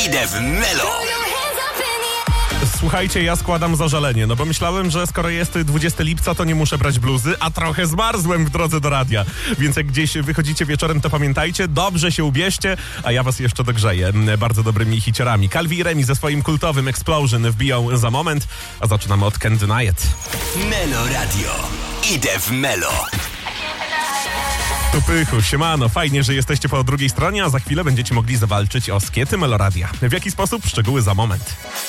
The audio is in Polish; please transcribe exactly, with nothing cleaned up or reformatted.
Idę w Melo. Słuchajcie, ja składam zażalenie, no bo myślałem, że skoro jest dwudziestego lipca, to nie muszę brać bluzy, a trochę zmarzłem w drodze do radia. Więc jak gdzieś wychodzicie wieczorem, to pamiętajcie, dobrze się ubierzcie, a ja was jeszcze dogrzeję bardzo dobrymi hiciorami. Calvi i Remi ze swoim kultowym Explosion wbiją za moment, a zaczynamy od Can't Deny It. Melo Radio. Idę w Melo. Tu Pychu, siemano, fajnie, że jesteście po drugiej stronie, a za chwilę będziecie mogli zawalczyć o skiety Meloradia. W jaki sposób? Szczegóły za moment.